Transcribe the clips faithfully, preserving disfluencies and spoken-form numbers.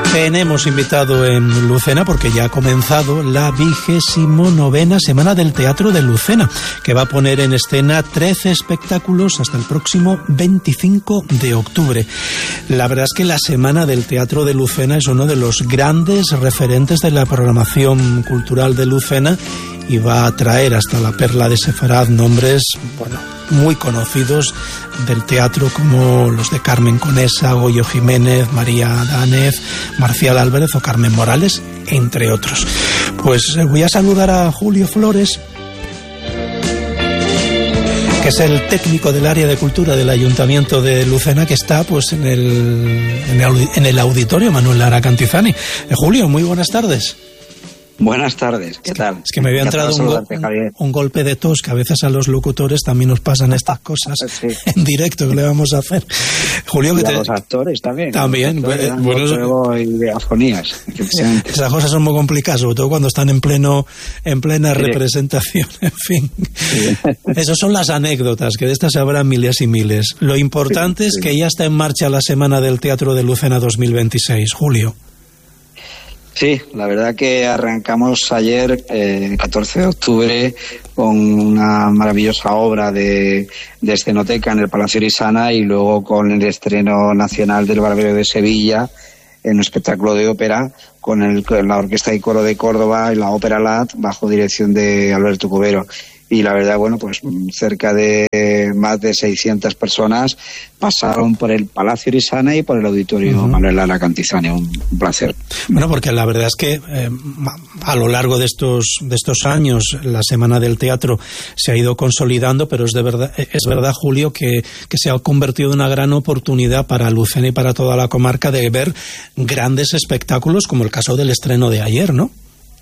Tenemos invitado en Lucena porque ya ha comenzado la vigésimo novena Semana del Teatro de Lucena, que va a poner en escena trece espectáculos hasta el próximo veinticinco de octubre. La verdad es que la Semana del Teatro de Lucena es uno de los grandes referentes de la programación cultural de Lucena y va a traer hasta la Perla de Sefarad nombres, bueno, muy conocidos del teatro, como los de Carmen Conesa, Goyo Jiménez, María Danez, Marcial Álvarez o Carmen Morales, entre otros. Pues voy a saludar a Julio Flores, que es el técnico del área de cultura del Ayuntamiento de Lucena, que está pues en el, en el, en el auditorio Manuel Lara Cantizani. Eh, Julio, muy buenas tardes. Buenas tardes, ¿qué tal? Es que me había entrado un, go un, un golpe de tos, que a veces a los locutores también nos pasan estas cosas sí. en directo, ¿qué le vamos a hacer? Julio, que y a te... los actores también. También, actores, bueno, y de afonías. Esas cosas son muy complicadas, sobre todo cuando están en pleno, en plena sí. representación, en fin. Sí. Esas son las anécdotas, que de estas habrá miles y miles. Lo importante sí, sí. es que ya está en marcha la Semana del Teatro de Lucena dos mil veintiséis, Julio. Sí, la verdad que arrancamos ayer, eh, catorce de octubre, con una maravillosa obra de, de escenoteca en el Palacio Orisana y luego con el estreno nacional del Barbero de Sevilla en un espectáculo de ópera con el, la Orquesta y Coro de Córdoba y la Ópera Lat bajo dirección de Alberto Cubero. Y la verdad, bueno, pues cerca de más de seiscientas personas pasaron por el Palacio Orisana y por el Auditorio uh-huh. Manuel Lara Cantizani. Un, un placer. Bueno, porque la verdad es que eh, a lo largo de estos de estos años la Semana del Teatro se ha ido consolidando, pero es de verdad es verdad, Julio, que, que se ha convertido en una gran oportunidad para Lucena y para toda la comarca de ver grandes espectáculos, como el caso del estreno de ayer, ¿no?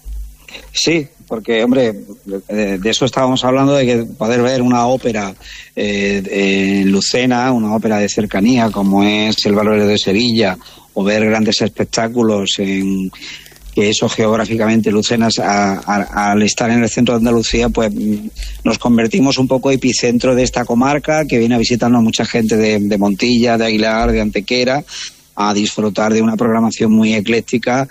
Sí, porque, hombre, de eso estábamos hablando, de que poder ver una ópera eh, en Lucena, una ópera de cercanía como es El Barbero de Sevilla, o ver grandes espectáculos en que eso geográficamente Lucena, a, a, al estar en el centro de Andalucía, pues nos convertimos un poco epicentro de esta comarca, que viene a visitarnos mucha gente de, de Montilla, de Aguilar, de Antequera, a disfrutar de una programación muy ecléctica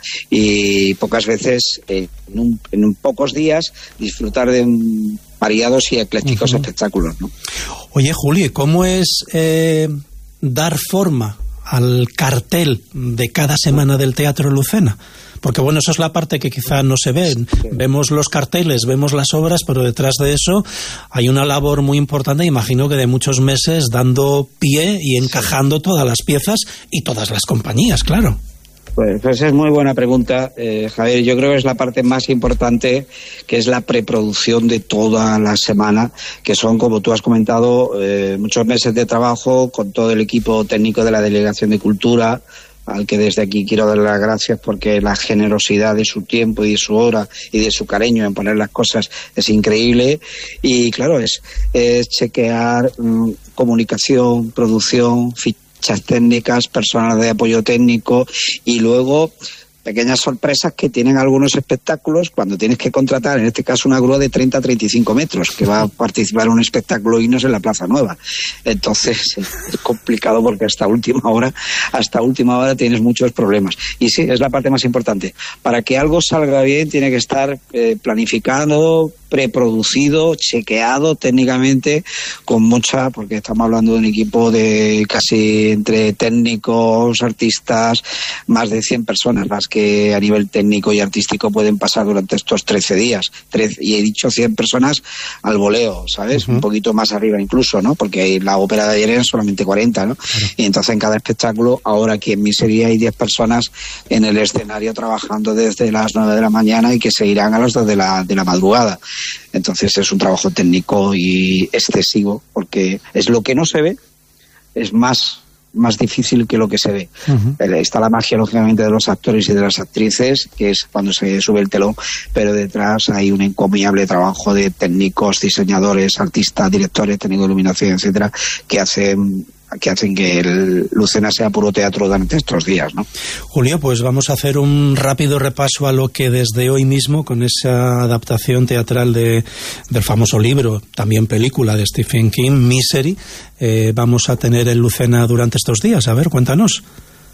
y pocas veces, eh, en, un, en un pocos días, disfrutar de un, variados y eclécticos uh-huh. espectáculos, ¿no? Oye, Juli, ¿cómo es eh, dar forma al cartel de cada semana del Teatro Lucena? Porque, bueno, eso es la parte que quizá no se ve. Sí. Vemos los carteles, vemos las obras, pero detrás de eso hay una labor muy importante, imagino que de muchos meses, dando pie y encajando todas las piezas y todas las compañías, claro. Pues, pues es muy buena pregunta, eh, Javier. Yo creo que es la parte más importante, que es la preproducción de toda la semana, que son, como tú has comentado, eh, muchos meses de trabajo con todo el equipo técnico de la Delegación de Cultura, al que desde aquí quiero dar las gracias, porque la generosidad de su tiempo y de su hora y de su cariño en poner las cosas es increíble. Y claro, es, es chequear mmm, comunicación, producción, fichas técnicas, personal de apoyo técnico y luego pequeñas sorpresas que tienen algunos espectáculos cuando tienes que contratar, en este caso, una grúa de treinta a treinta y cinco metros que va a participar en un espectáculo Himnos en la Plaza Nueva. Entonces es complicado, porque hasta última hora, hasta última hora tienes muchos problemas. Y sí, es la parte más importante. Para que algo salga bien tiene que estar eh, planificado, preproducido, chequeado técnicamente, con mucha, porque estamos hablando de un equipo de casi entre técnicos, artistas, más de cien personas las que a nivel técnico y artístico pueden pasar durante estos trece días. trece, y he dicho cien personas al voleo, ¿sabes? Uh-huh. Un poquito más arriba incluso, ¿no? Porque la ópera de ayer eran solamente cuarenta, ¿no? Uh-huh. Y entonces en cada espectáculo, ahora aquí en Miseria hay diez personas en el escenario trabajando desde las nueve de la mañana y que se irán a las dos de la, de la madrugada. Entonces es un trabajo técnico y excesivo, porque es lo que no se ve, es más, más difícil que lo que se ve. Uh-huh. Está la magia, lógicamente, de los actores y de las actrices, que es cuando se sube el telón, pero detrás hay un encomiable trabajo de técnicos, diseñadores, artistas, directores, técnicos de iluminación, etcétera, que hacen que hacen que el Lucena sea puro teatro durante estos días, ¿no? Julio, pues vamos a hacer un rápido repaso a lo que desde hoy mismo, con esa adaptación teatral de, del famoso libro, también película de Stephen King, Misery, eh, vamos a tener en Lucena durante estos días. A ver, cuéntanos.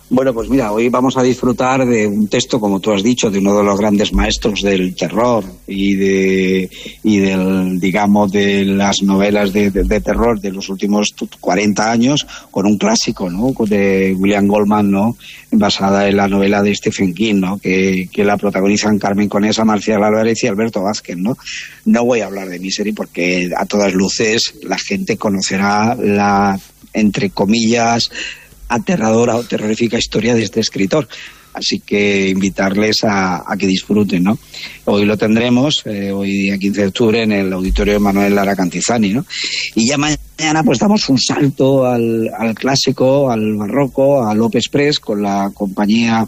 Bueno, pues mira, hoy vamos a disfrutar de un texto, como tú has dicho, de uno de los grandes maestros del terror y de y del, digamos, de las novelas de, de, de terror de los últimos cuarenta años, con un clásico, ¿no?, de William Goldman, ¿no?, basada en la novela de Stephen King, ¿no?, que, que la protagonizan Carmen Conesa, Marcial Álvarez y Alberto Vázquez, ¿no? No voy a hablar de Misery porque a todas luces la gente conocerá la, entre comillas, aterradora o terrorífica historia de este escritor, así que invitarles a, a que disfruten, ¿no? Hoy lo tendremos, eh, hoy día quince de octubre, en el auditorio de Manuel Lara Cantizani, ¿no? Y ya mañana pues damos un salto al, al clásico, al barroco, a López Press, con la compañía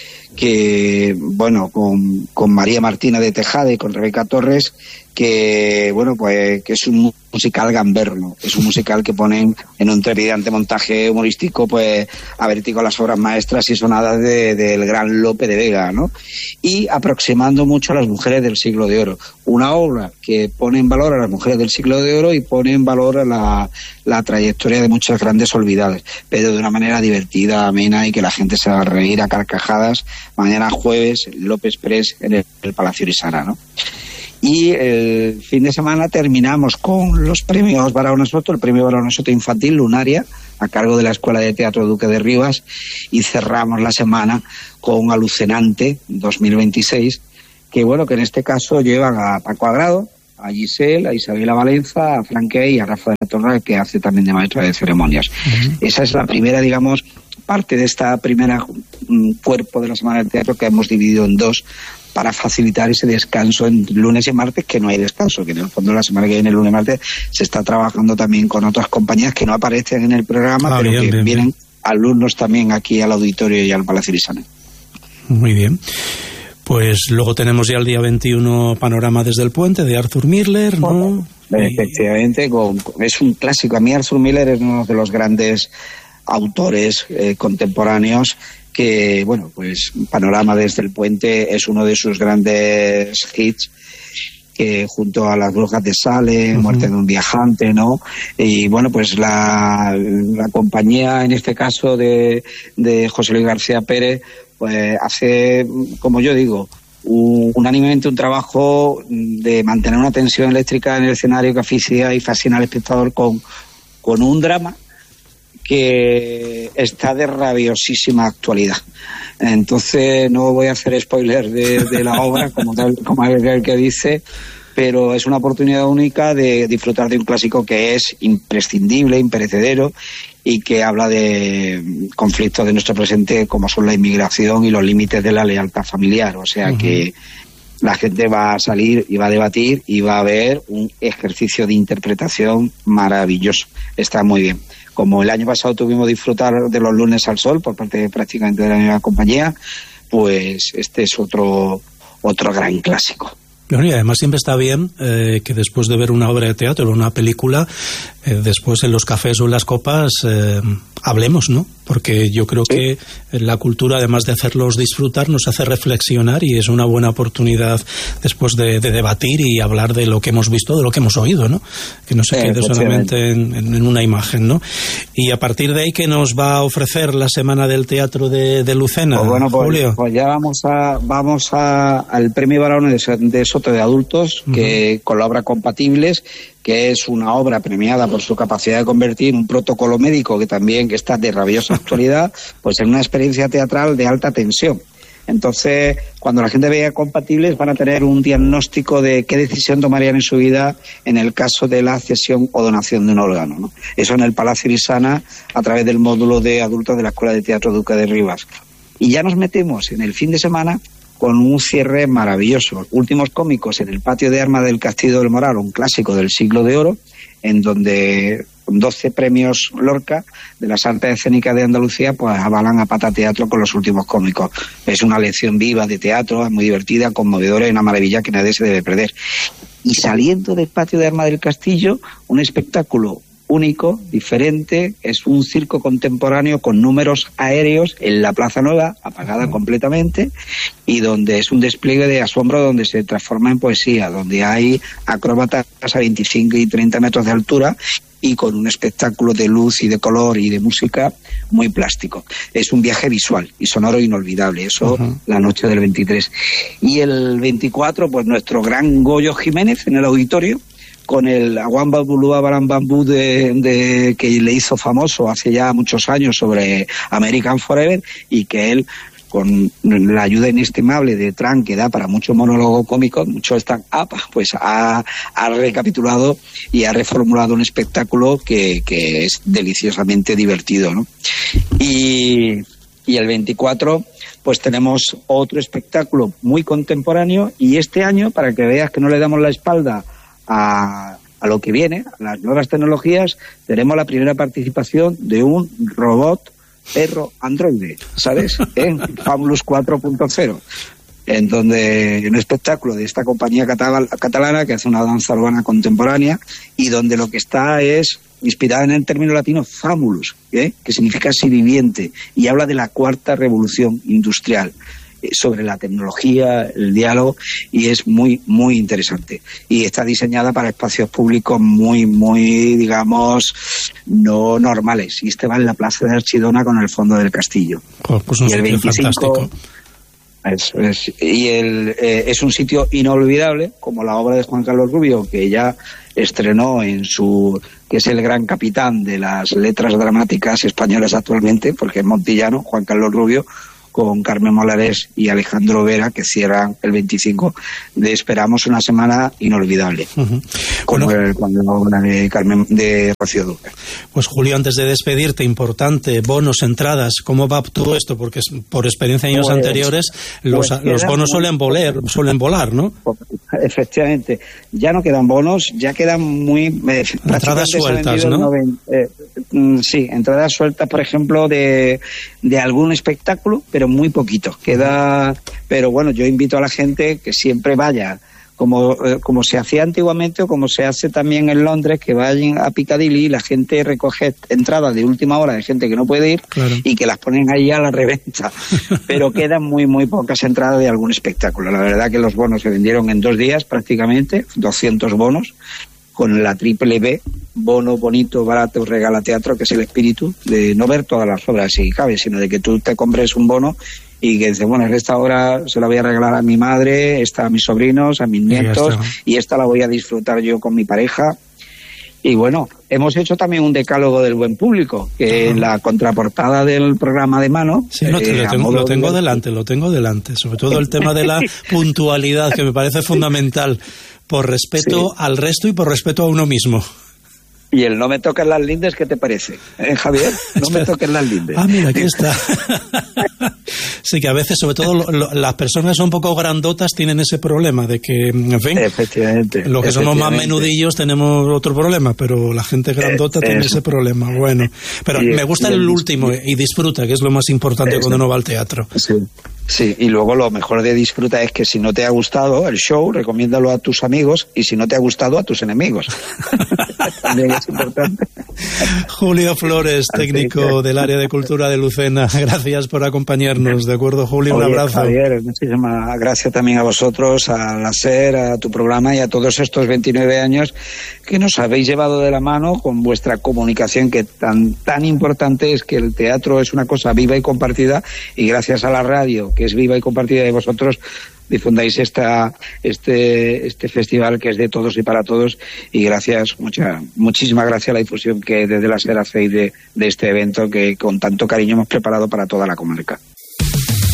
que, bueno, con, con María Martina de Tejada y con Rebeca Torres, que, bueno, pues que es un musical gamberno, es un musical que ponen en un trepidante montaje humorístico, pues, a vértigo las obras maestras y sonadas del de, de gran Lope de Vega, ¿no? Y aproximando mucho a las mujeres del siglo de oro. Una obra que pone en valor a las mujeres del siglo de oro y pone en valor a la, la trayectoria de muchas grandes olvidadas, pero de una manera divertida, amena, y que la gente se va a reír a carcajadas. Mañana jueves, López Press en el, el Palacio Irisara, ¿no? Y el fin de semana terminamos con los premios Barahona Soto, el premio Barahona Soto Infantil Lunaria, a cargo de la Escuela de Teatro Duque de Rivas, y cerramos la semana con Alucinante dos mil veintiséis, que bueno, que en este caso llevan a Paco Agrado, a Giselle, a Isabela Valenza, a Franque y a Rafa de la Torre, que hace también de maestra de ceremonias. Uh-huh. Esa es la primera, digamos, parte de esta primera um, cuerpo de la Semana del Teatro, que hemos dividido en dos, para facilitar ese descanso en lunes y martes, que no hay descanso, que en el fondo la semana que viene, el lunes y martes, se está trabajando también con otras compañías que no aparecen en el programa, ah, pero bien, que bien, vienen bien. Alumnos también aquí al auditorio y al Palacio Irisana. Muy bien. Pues luego tenemos ya el día veintiuno Panorama desde el Puente, de Arthur Miller, ¿no? Efectivamente, con, es un clásico. A mí Arthur Miller es uno de los grandes autores eh, contemporáneos que, bueno, pues Panorama desde el Puente es uno de sus grandes hits, que junto a Las Brujas de Salem, uh-huh. Muerte de un viajante, ¿no? Y bueno, pues la, la compañía, en este caso de, de José Luis García Pérez, pues hace, como yo digo, un, unánimemente un trabajo de mantener una tensión eléctrica en el escenario que asfixia y fascina al espectador con, con un drama que está de rabiosísima actualidad. Entonces no voy a hacer spoiler de, de la obra, como tal, como el que dice, pero es una oportunidad única de disfrutar de un clásico que es imprescindible, imperecedero, y que habla de conflictos de nuestro presente, como son la inmigración y los límites de la lealtad familiar. O sea, uh-huh. que la gente va a salir y va a debatir y va a ver un ejercicio de interpretación maravilloso. Está muy bien. Como el año pasado tuvimos disfrutar de los Lunes al Sol por parte de, prácticamente de la misma compañía, pues este es otro otro gran clásico. Bueno, y además siempre está bien eh, que después de ver una obra de teatro o una película, eh, después en los cafés o en las copas eh, hablemos, ¿no? Porque yo creo sí. que la cultura, además de hacerlos disfrutar, nos hace reflexionar, y es una buena oportunidad después de, de debatir y hablar de lo que hemos visto, de lo que hemos oído, ¿no? Que no se quede sí, solamente en, en una imagen, ¿no? Y a partir de ahí, ¿qué nos va a ofrecer la Semana del Teatro de, de Lucena, pues bueno, pues, Julio? Pues ya vamos a vamos a, al Premio Barahona de, de Soto de Adultos, que uh-huh. con la obra Compatibles, que es una obra premiada por su capacidad de convertir un protocolo médico, que también que está de rabiosa actualidad, pues en una experiencia teatral de alta tensión. Entonces, cuando la gente vea Compatibles, van a tener un diagnóstico de qué decisión tomarían en su vida en el caso de la cesión o donación de un órgano, ¿no? Eso en el Palacio Irisana, a través del módulo de adultos de la Escuela de Teatro Duque de Rivas. Y ya nos metemos en el fin de semana con un cierre maravilloso. Últimos cómicos en el patio de armas del Castillo del Moral, un clásico del siglo de oro, en donde doce premios Lorca de las artes escénicas de Andalucía pues avalan a Pata Teatro con los últimos cómicos. Es una lección viva de teatro, es muy divertida, conmovedora y una maravilla que nadie se debe perder. Y saliendo del patio de armas del Castillo, un espectáculo único, diferente, es un circo contemporáneo con números aéreos en la Plaza Nueva, apagada completamente, y donde es un despliegue de asombro donde se transforma en poesía, donde hay acróbatas a veinticinco y treinta metros de altura y con un espectáculo de luz y de color y de música muy plástico. Es un viaje visual y sonoro inolvidable, eso uh-huh. la noche del veintitrés. Y el veinticuatro, pues nuestro gran Goyo Jiménez en el auditorio, con el Aguán Babulúa Barán Bambú de, de, que le hizo famoso hace ya muchos años sobre American Forever, y que él, con la ayuda inestimable de Tran, que da para muchos monólogos cómicos, muchos están apa, pues ha, ha recapitulado y ha reformulado un espectáculo que, que es deliciosamente divertido, ¿no? Y, y el veinticuatro, pues tenemos otro espectáculo muy contemporáneo, y este año, para que veas que no le damos la espalda a, a lo que viene, a las nuevas tecnologías, tenemos la primera participación de un robot perro androide, ¿sabes? En Famulus cuatro punto cero, en donde un espectáculo de esta compañía catal- catalana que hace una danza urbana contemporánea, y donde lo que está es inspirada en el término latino famulus, ¿eh? que significa siriviente, y habla de la cuarta revolución industrial, eh, sobre la tecnología, el diálogo, y es muy, muy interesante. Y está diseñada para espacios públicos muy, muy, digamos, no normales. Y este va en la Plaza de Archidona con el fondo del castillo. Oh, pues un y el veinticinco... Eso es, y el, eh, es un sitio inolvidable, como la obra de Juan Carlos Rubio, que ya estrenó en su, que es el gran capitán de las letras dramáticas españolas actualmente, porque es montillano, Juan Carlos Rubio, con Carmen Molares y Alejandro Vera, que cierran el veinticinco, de Esperamos una semana inolvidable, uh-huh. Como bueno, el, cuando la obra de Carmen, de Rocío Dúrcal. Pues Julio, antes de despedirte, importante, bonos, entradas, ¿cómo va todo esto? Porque por experiencia en años pues, anteriores los, pues los bonos suelen volar, suelen volar, ¿no? Efectivamente, ya no quedan bonos, ya quedan muy... Eh, entradas sueltas, ¿no? noven, eh, sí, entradas sueltas, por ejemplo, de, de algún espectáculo, pero muy poquito, queda, pero bueno, yo invito a la gente que siempre vaya, como, eh, como se hacía antiguamente o como se hace también en Londres, que vayan a Piccadilly y la gente recoge entradas de última hora de gente que no puede ir, claro, y que las ponen ahí a la reventa, pero quedan muy, muy pocas entradas de algún espectáculo. La verdad que los bonos se vendieron en dos días prácticamente, doscientos bonos, con la triple B, bono bonito, barato, regala teatro, que es el espíritu de no ver todas las obras si cabe, sino de que tú te compres un bono y que dices, bueno, esta obra se la voy a regalar a mi madre, esta a mis sobrinos, a mis nietos, y esta la voy a disfrutar yo con mi pareja. Y bueno, hemos hecho también un decálogo del buen público, que en la contraportada del programa de mano... Sí, no, eh, lo tengo, lo tengo de... delante, lo tengo delante. Sobre todo el tema de la puntualidad, que me parece fundamental, por respeto sí. al resto y por respeto a uno mismo. Y el no me toquen las lindes, ¿qué te parece? ¿Eh, Javier? No me toquen las lindes. Ah, mira, aquí está. Sí, que a veces, sobre todo, lo, lo, las personas un poco grandotas tienen ese problema de que, en fin, efectivamente, los que somos más menudillos tenemos otro problema, pero la gente grandota eh, tiene eso. ese problema. Bueno, pero y, me gusta y el, el último, y disfruta, que es lo más importante eso. cuando uno va al teatro. Sí. Sí, y luego lo mejor de disfruta es que si no te ha gustado el show, recomiéndalo a tus amigos, y si no te ha gustado, a tus enemigos. También es importante. Julio Flores, técnico del área de cultura de Lucena, gracias por acompañarnos, ¿de acuerdo, Julio? Un Oye, abrazo. Javier, muchísimas gracias también a vosotros, a la SER, a tu programa y a todos estos veintinueve años que nos habéis llevado de la mano con vuestra comunicación, que tan, tan importante es, que el teatro es una cosa viva y compartida, y gracias a la radio, que es viva y compartida, de vosotros difundáis esta, este, este festival que es de todos y para todos, y gracias, mucha, muchísimas gracias a la difusión que desde la SER hacéis de, de este evento que con tanto cariño hemos preparado para toda la comarca.